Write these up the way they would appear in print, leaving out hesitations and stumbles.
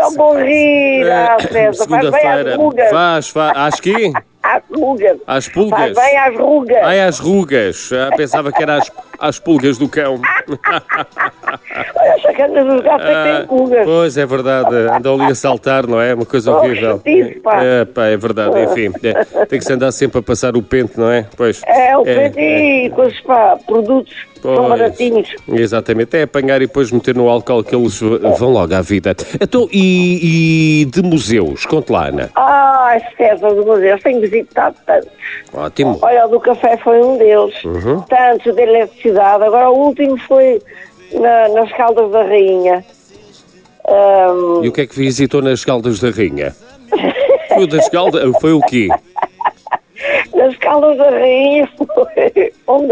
vou rir. César, faz bem às rugas. Faz. Acho que? Às rugas. Às pulgas. Faz bem às rugas. Ai, às rugas. Pensava que era às pulgas do cão. Olha, essa cana dos gatos é que tem pulgas. Pois, é verdade. Andam ali a saltar, não é? Uma coisa horrível. É verdade, enfim. Tem que se andar sempre a passar o pente, não é? Pois. O pente e coisas, produtos são baratinhos. Exatamente. É apanhar e depois meter no álcool que eles vão logo à vida. Então, e de museus? Conte lá, Ana. César, de museus. Tenho visitado tantos. Ótimo. Olha, o do café foi um deles. Tantos de eletricidade. Agora, o último foi nas Caldas da Rainha. E o que é que visitou nas Caldas da Rainha? Foi o quê? Nas Caldas da Rainha foi onde...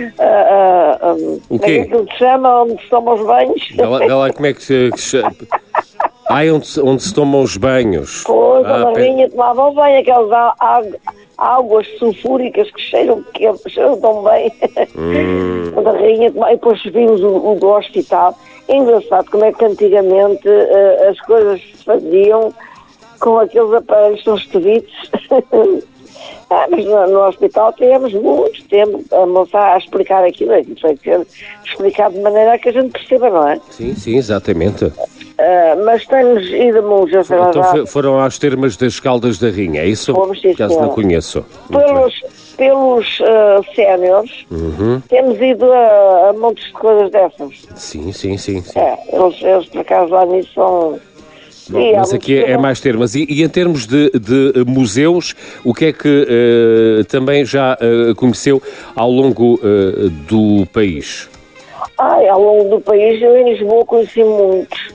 o quê? Como é que se chama? Onde se tomam os banhos? Vê lá como é que se chama. Onde se tomam os banhos. Pois, a Rainha tomava banho, aquelas águas sulfúricas que cheiram tão bem. A Rainha tomava, e depois vimos o do hospital. É engraçado como é que antigamente as coisas se faziam com aqueles aparelhos tão esquisitos. Mas no hospital tivemos muito tempo a moça a explicar aquilo. Foi explicado de maneira que a gente perceba, não é? Sim, exatamente. Mas temos ido a muitos. Então foram às termas das Caldas da Rainha, é isso? Fomos, caso não conheço. Pelos séniores, temos ido a montes de coisas dessas. Sim. Eles por acaso lá nisso são... Bom, mas aqui é mais termas. E em termos de museus, o que é que também já conheceu ao longo do país? Ao longo do país, eu em Lisboa conheci muitos.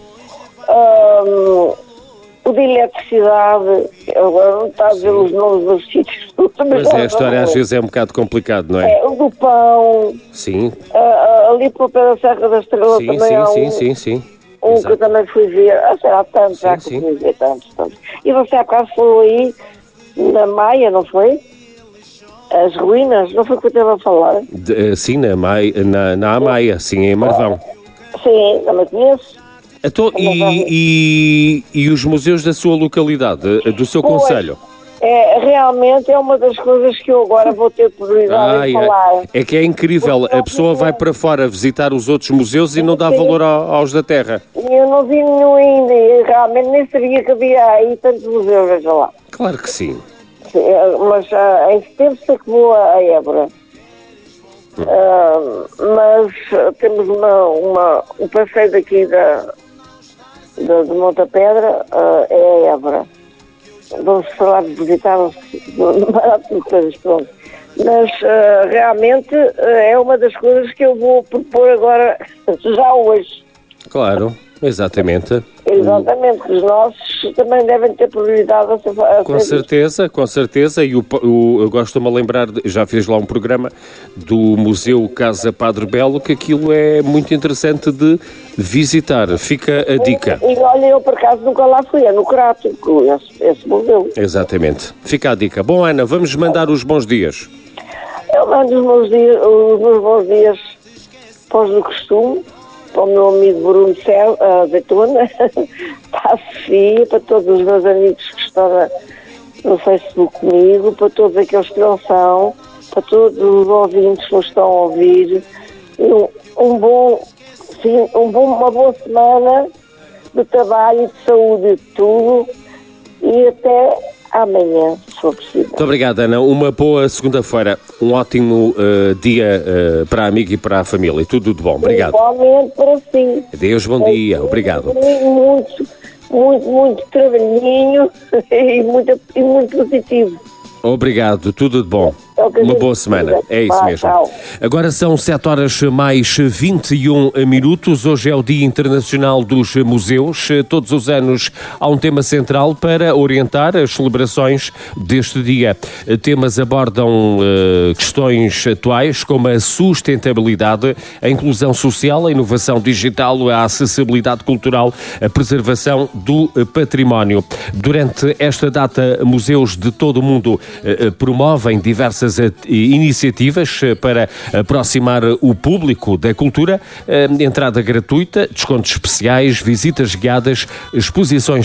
O de eletricidade, agora não está a dizer os nomes dos sítios. Mas a história às vezes é um bocado complicado, não é? O do pão. Sim. Ali para o pé da Serra da Estrela também há sim. Um que eu também fui ver, será tanto, já que fui ver tantos. E você há bocado falou aí na Maia, não foi? As ruínas, não foi o que eu estava a falar? Sim, na Amaia, sim, em Marvão. Sim, também conheço. Então, e os museus da sua localidade, do seu concelho? Realmente é uma das coisas que eu agora vou ter prioridade em falar. É que é incrível, a pessoa vai para fora visitar os outros museus e não dá valor aos da terra. Eu não vi nenhum ainda, e realmente nem sabia que havia aí tantos museus, veja lá. Claro que sim. Mas em setembro sei que vou a Évora. Mas temos um passeio daqui de Monte Pedra, é a Évora. Vamos falar de visitar coisas, pronto. Mas realmente é uma das coisas que eu vou propor agora, já hoje. Claro, exatamente. Exatamente, os nossos também devem ter prioridade a ser Com certeza, e eu gosto-me a lembrar, já fiz lá um programa do Museu Casa Padre Belo, que aquilo é muito interessante de visitar, fica a dica. E olha, eu por acaso nunca lá fui, é no Crato, esse museu. Exatamente, fica a dica. Bom, Ana, vamos mandar os bons dias. Eu mando os meus bons dias pós do costume, para o meu amigo Bruno Azeitona, para a Sofia, para todos os meus amigos que estão no Facebook comigo, para todos aqueles que não são, para todos os ouvintes que nos estão a ouvir. Uma boa semana de trabalho e de saúde, de tudo, e até amanhã, se for possível. Muito obrigado, Ana. Uma boa segunda-feira. Um ótimo dia para a amiga e para a família. Tudo de bom. Obrigado. Igualmente para si. Adeus, bom dia. Obrigado. Muito trabalhinho e muito positivo. Obrigado, tudo de bom. Uma boa semana, é isso mesmo. Agora são 7 horas mais 21 minutos. Hoje é o Dia Internacional dos Museus. Todos os anos há um tema central para orientar as celebrações deste dia. Temas abordam questões atuais como a sustentabilidade, a inclusão social, a inovação digital, a acessibilidade cultural, a preservação do património. Durante esta data, museus de todo o mundo promovem diversas iniciativas para aproximar o público da cultura, entrada gratuita, descontos especiais, visitas guiadas, exposições